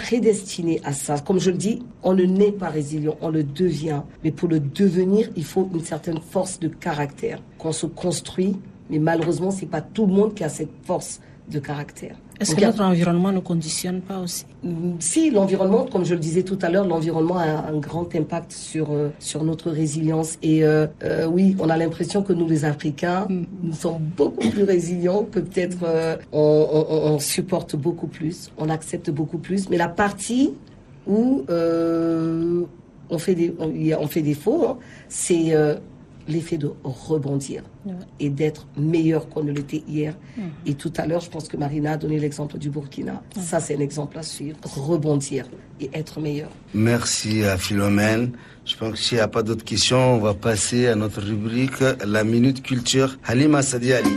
prédestiné à ça. Comme je le dis, on ne naît pas résilient, on le devient. Mais pour le devenir, il faut une certaine force de caractère qu'on se construit. Mais malheureusement, c'est pas tout le monde qui a cette force de caractère. Est-ce que notre environnement ne conditionne pas aussi? Si, l'environnement, comme je le disais tout à l'heure, l'environnement a un grand impact sur notre résilience. Et oui, on a l'impression que nous, les Africains, nous sommes beaucoup plus résilients, que peut-être on supporte beaucoup plus, on accepte beaucoup plus. Mais la partie où on fait défaut, hein, c'est l'effet de rebondir et d'être meilleur qu'on ne l'était hier. Et tout à l'heure, je pense que Marina a donné l'exemple du Burkina. Ça, c'est un exemple à suivre. Rebondir et être meilleur. Merci à Philomène. Je pense que s'il n'y a pas d'autres questions, on va passer à notre rubrique, la Minute Culture. Halima Sadi Ali.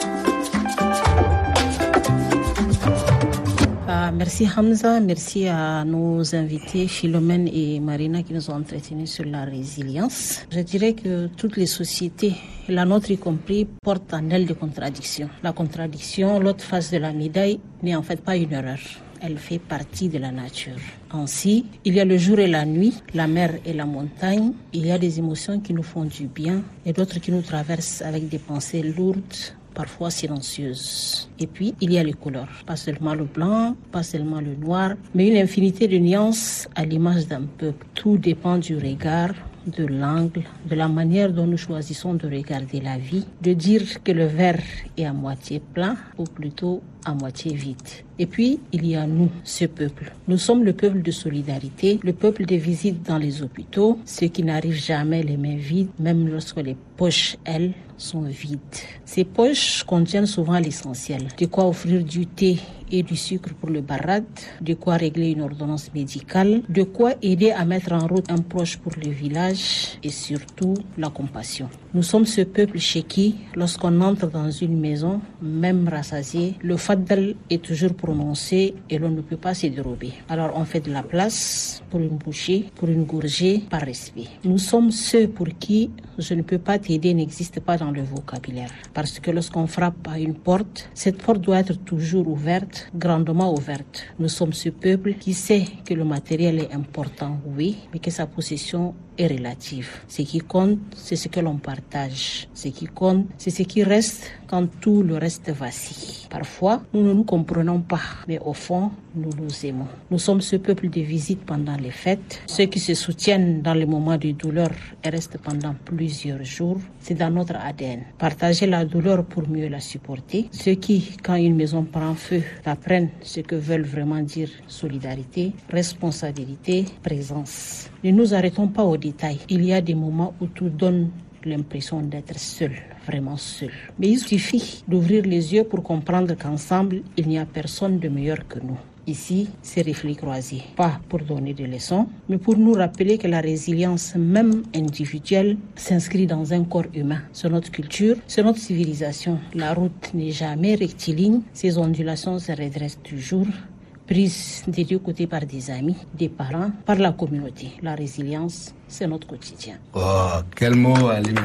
Merci Hamza, merci à nos invités Philomène et Marina qui nous ont entretenus sur la résilience. Je dirais que toutes les sociétés, la nôtre y compris, portent en elles des contradictions. La contradiction, l'autre face de la médaille, n'est en fait pas une erreur. Elle fait partie de la nature. Ainsi, il y a le jour et la nuit, la mer et la montagne. Il y a des émotions qui nous font du bien et d'autres qui nous traversent avec des pensées lourdes, parfois silencieuses. Et puis, il y a les couleurs. Pas seulement le blanc, pas seulement le noir, mais une infinité de nuances à l'image d'un peuple. Tout dépend du regard, de l'angle, de la manière dont nous choisissons de regarder la vie, de dire que le verre est à moitié plein ou plutôt à moitié vide. Et puis, il y a nous, ce peuple. Nous sommes le peuple de solidarité, le peuple des visites dans les hôpitaux, ceux qui n'arrivent jamais les mains vides, même lorsque les poches, elles, sont vides. Ces poches contiennent souvent l'essentiel. De quoi offrir du thé et du sucre pour le barad, de quoi régler une ordonnance médicale, de quoi aider à mettre en route un proche pour le village et surtout la compassion. Nous sommes ce peuple chez qui, lorsqu'on entre dans une maison, même rassasié, le faddal est toujours prononcé et l'on ne peut pas s'y dérober. Alors on fait de la place pour une bouchée, pour une gorgée, par respect. Nous sommes ceux pour qui je ne peux pas t'aider n'existe pas dans le vocabulaire. Parce que lorsqu'on frappe à une porte, cette porte doit être toujours ouverte, grandement ouverte. Nous sommes ce peuple qui sait que le matériel est important, oui, mais que sa possession est relative. Ce qui compte, c'est ce que l'on partage. Ce qui compte, c'est ce qui reste quand tout le reste vacille. Parfois, nous ne nous comprenons pas, mais au fond, nous nous aimons. Nous sommes ce peuple de visite pendant les fêtes, ceux qui se soutiennent dans les moments de douleur et restent pendant plusieurs jours. C'est dans notre ADN. Partager la douleur pour mieux la supporter. Ceux qui, quand une maison prend feu, apprennent ce que veulent vraiment dire solidarité, responsabilité, présence. Ne nous arrêtons pas aux détails. Il y a des moments où tout donne l'impression d'être seul, vraiment seul. Mais il suffit d'ouvrir les yeux pour comprendre qu'ensemble, il n'y a personne de meilleur que nous. Ici, c'est réflexe croisé. Pas pour donner des leçons, mais pour nous rappeler que la résilience, même individuelle, s'inscrit dans un corps humain. C'est notre culture, c'est notre civilisation. La route n'est jamais rectiligne, ses ondulations se redressent toujours. Prise des deux côtés par des amis, des parents, par la communauté. La résilience, c'est notre quotidien. Oh, quel mot, Alim.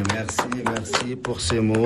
Merci pour ces mots.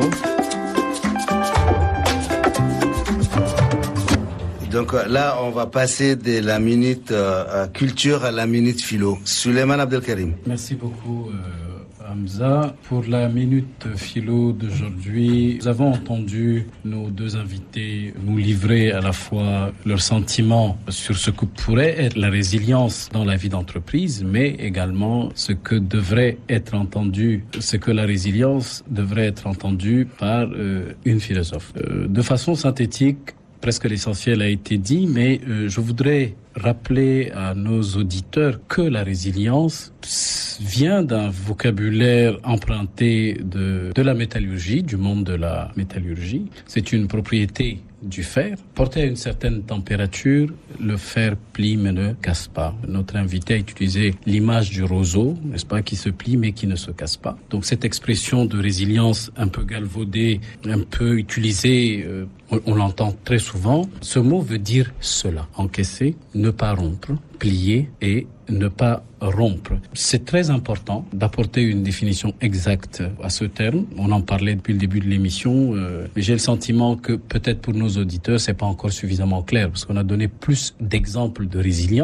Donc là, on va passer de la minute culture à la minute philo. Souleymane Abdelkarim. Merci beaucoup, Hamza. Pour la minute philo d'aujourd'hui, nous avons entendu nos deux invités nous livrer à la fois leurs sentiments sur ce que pourrait être la résilience dans la vie d'entreprise, mais également ce que devrait être entendu, ce que la résilience devrait être entendue par une philosophe. De façon synthétique, presque l'essentiel a été dit, mais je voudrais rappeler à nos auditeurs que la résilience vient d'un vocabulaire emprunté de la métallurgie, du monde de la métallurgie. C'est une propriété du fer. Porté à une certaine température, le fer plie mais ne casse pas. Notre invité a utilisé l'image du roseau, n'est-ce pas, qui se plie mais qui ne se casse pas. Donc cette expression de résilience un peu galvaudée, un peu utilisée, on l'entend très souvent. Ce mot veut dire cela, encaisser, ne pas rompre, plier et ne pas rompre. C'est très important d'apporter une définition exacte à ce terme. On en parlait depuis le début de l'émission, mais j'ai le sentiment que peut-être pour nos auditeurs, c'est pas encore suffisamment clair parce qu'on a donné plus d'exemples de résilience